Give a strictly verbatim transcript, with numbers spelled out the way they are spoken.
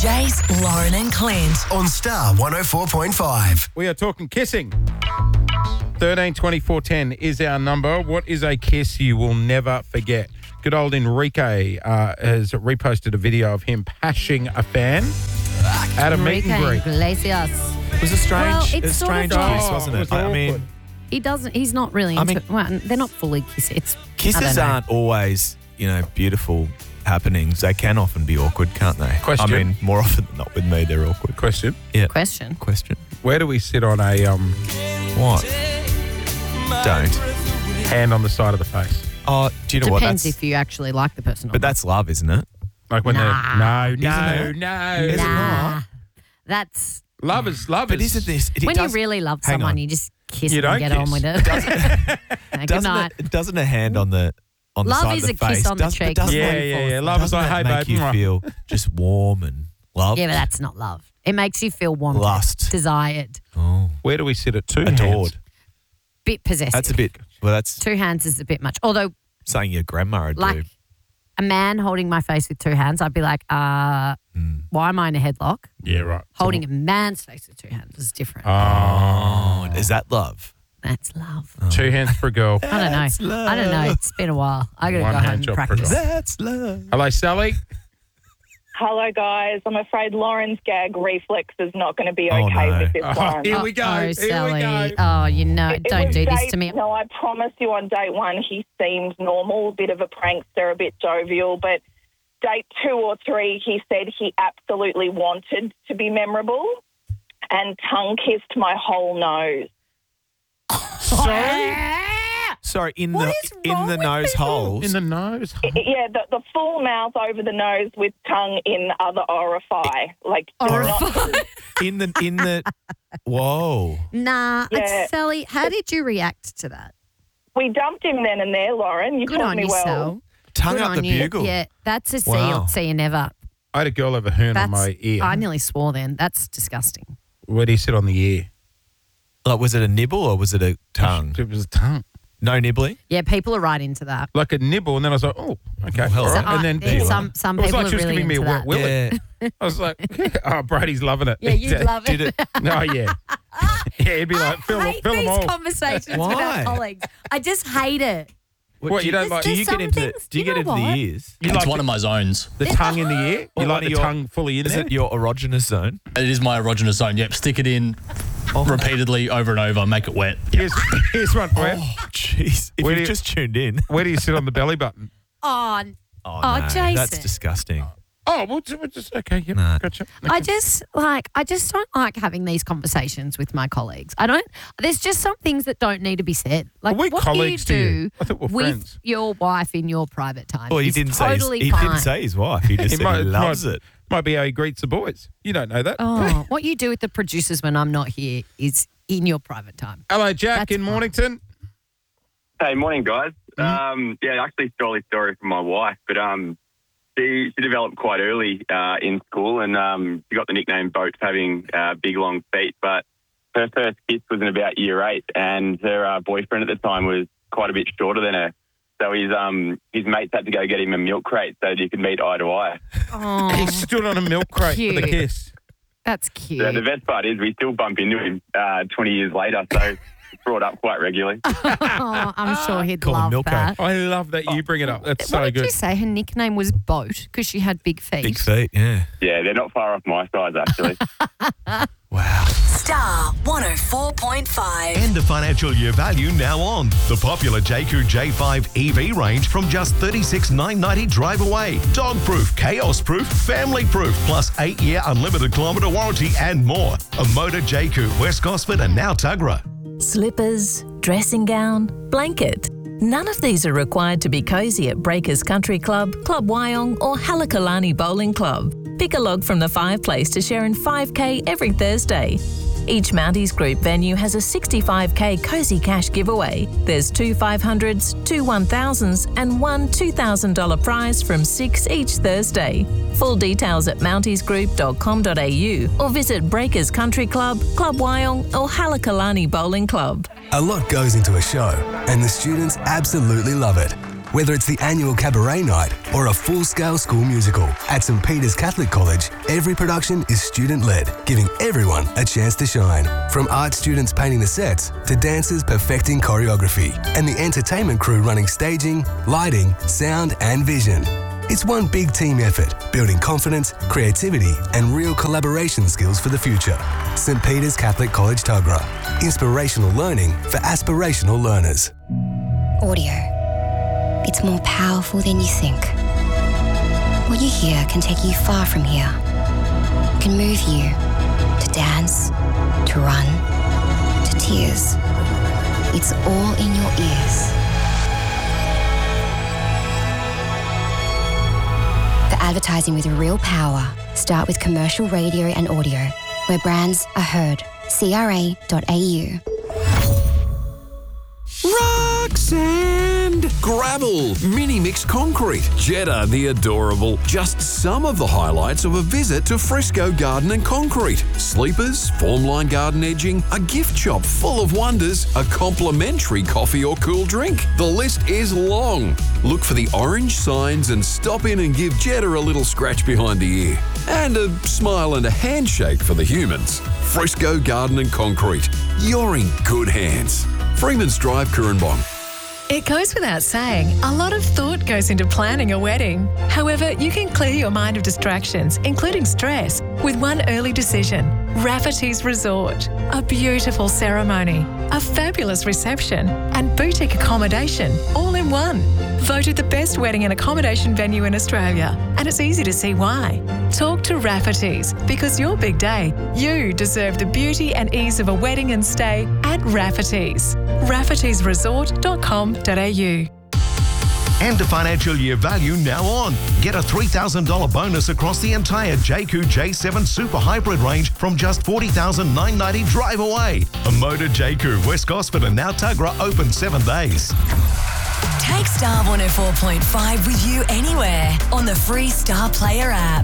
Jace, Lauren and Clint on Star one oh four point five. We are talking kissing. thirteen twenty-four ten is our number. What is a kiss you will never forget? Good old Enrique uh, has reposted a video of him pashing a fan at a meet and greet. Iglesias. It was a strange, Well, it's a sort strange of kiss, like- wasn't Oh, it it? was I awkward. mean, He doesn't. He's not really I into. mean- well, they're not fully kiss. It's I kisses don't know. aren't always, you know, beautiful happenings. They can often be awkward, can't they? Question. I mean, more often than not with me, they're awkward. Question. Yeah. Question. Question. Where do we sit on a um, What? Don't. hand on the side of the face? Oh, do you know what? Depends That's, if you actually like the person. Or but that's love, isn't it? Like when Nah. they're... No, no, it? no. Is it nah. not? That's Love is love But is... isn't this? It when does, you really love hang someone, on. you just kiss You them and don't get on kiss. with it. Good doesn't night. it, doesn't a hand on the on the Love side is of the a kiss face on the does, but cheek. doesn't Yeah, that- yeah, yeah. Love is doesn't like, that hey, make babe. you mwah. feel just warm and loved? Yeah, but that's not love. It makes you feel wanted, Lust. desired, Oh, Where do we sit at two adored. hands? bit possessive. That's a bit. Well, that's Two hands is a bit much. Although, something your grandma would like do. a man holding my face with two hands, I'd be like, uh, Mm. why am I in a headlock? Yeah, right. Holding a man's face with two hands is different. Oh, is that love? That's love. Two hands for a girl. I don't know. I don't know. It's been a while. I got to One go home hand and job per practice. girl. That's love. Hello, Sally. Hello, guys. I'm afraid Lauren's gag reflex is not going to be Oh, okay no. with this Oh, one. here we go. Oh, Here Sally. we go. Oh, you know, It- it don't was do this date- to me. No, I promise you on date one he seemed normal, a bit of a prankster, a bit jovial, but date two or three he said he absolutely wanted to be memorable and tongue-kissed my whole nose. Sorry? Sorry, in What the is in wrong the with nose people? holes. In the nose. Yeah, the, the full mouth over the nose with tongue in the other orifice. Like, do not- Orifice? in the in the. Whoa. Nah, Yeah. it's Sally, how did you react to that? we dumped him then and there, Lauren. You Good taught on me you, well. Sal. Tongue Good up on the you. bugle. Yeah, that's a see, Wow. see you never. I had a girl have a horn That's, on my ear. I nearly swore then. That's disgusting. Where do you sit on the ear? Like, was it a nibble or was it a tongue? It was a tongue. No nibbling. Yeah, people are right into that. Like a nibble, and then I was like, oh, okay. Oh, hell, all right. right. And then uh, you some are. some it was people like are she was really giving me a into wet that. willy. Yeah. I was like, oh, Brady's loving it. Yeah, you'd love it. Did it? No, yeah. Yeah, he'd be like, fill, I hate fill them these all. conversations with Why? our colleagues. I just hate it. What, do you don't like- Do you There's get some into? things- Do you you get know into what? the ears? You It's like one the, of my zones. the tongue in the ear? Or You one like of the your- tongue fully in Is there? it your erogenous zone? It is my erogenous zone. Yep, stick it in Oh. repeatedly over and over, make it wet. Here's, here's one for you. Oh, jeez. If Where do you you- just tuned in. Where do you sit on the belly button? Oh, Oh, Oh, no, Jason. that's disgusting. Oh, we'll, we'll just, okay, yep, No. gotcha. I just like I just don't like having these conversations with my colleagues. I don't. There's just some things that don't need to be said. Like Are we what colleagues to do you you? do I thought we're with friends. your wife in your private time? Well, he is didn't say his, totally he fine. didn't say his wife. He just It said might, he loves might, it. Might be how he greets the boys. You don't know that. Oh, what you do with the producers when I'm not here is in your private time. Hello, Jack That's in fine. Mornington. Hey, morning, guys. Mm-hmm. Um, yeah, I actually stole this story from my wife, but um, she, she developed quite early uh, in school, and um, she got the nickname Boats, having uh, big, long feet. But her first kiss was in about year eight, and her uh, boyfriend at the time was quite a bit shorter than her. So his um his mates had to go get him a milk crate so that he could meet eye to eye. Oh, He stood on a milk crate for the Cute. kiss. that's cute. So the best part is we still bump into him uh, twenty years later, so it's brought up quite regularly. Oh, I'm sure he'd Call him love Milko. that. I love that you bring it up. That's What so did good. you say? Her nickname was Boat because she had big feet. Big feet, yeah. Yeah, they're not far off my size, actually. Wow. Star one oh four point five. End of financial year value now on. The popular J Q J five E V range from just thirty-six thousand nine hundred ninety drive away. Dog proof, chaos proof, family proof, plus eight year unlimited kilometre warranty and more. A Motor J Q, West Gosford and now Tuggerah. Slippers, dressing gown, blanket. None of these are required to be cosy at Breakers Country Club, Club Wyong or Halakalani Bowling Club. Pick a log from the fireplace to share in five K every Thursday. Each Mounties Group venue has a sixty-five K Cozy Cash giveaway. There's two five hundreds, two one thousands and one two thousand dollars prize from six each Thursday. Full details at mounties group dot com dot a u or visit Breakers Country Club, Club Wyong or Halakalani Bowling Club. A lot goes into a show, and the students absolutely love it. Whether it's the annual cabaret night or a full-scale school musical, at St Peter's Catholic College, every production is student-led, giving everyone a chance to shine. From art students painting the sets to dancers perfecting choreography and the entertainment crew running staging, lighting, sound and vision. It's one big team effort, building confidence, creativity and real collaboration skills for the future. St Peter's Catholic College Tuggerah. Inspirational learning for aspirational learners. Audio. It's more powerful than you think. What you hear can take you far from here. It can move you to dance, to run, to tears. It's all in your ears. For advertising with real power, start with commercial radio and audio, where brands are heard. C R A dot A U. Rock sand, gravel, mini mix concrete, Jetta the adorable. Just some of the highlights of a visit to Frisco Garden and Concrete. Sleepers, formline garden edging, a gift shop full of wonders, a complimentary coffee or cool drink. The list is long. Look for the orange signs and stop in and give Jetta a little scratch behind the ear. And a smile and a handshake for the humans. Frisco Garden and Concrete. You're in good hands. Freeman's Drive, Currumbong. It goes without saying, a lot of thought goes into planning a wedding. However, you can clear your mind of distractions, including stress, with one early decision. Rafferty's Resort. A beautiful ceremony, a fabulous reception, and boutique accommodation all in one. Voted the best wedding and accommodation venue in Australia, and it's easy to see why. Talk to Rafferty's, because your big day, you deserve the beauty and ease of a wedding and stay at Rafferty's. raffertys resort dot com dot a u. And a financial year value now on. Get a three thousand dollars bonus across the entire J Q J seven Super Hybrid range from just forty thousand nine hundred ninety drive away. A Motor J Q, West Gosford and now Tuggerah open seven days. Take Star one oh four point five with you anywhere on the free Star Player app.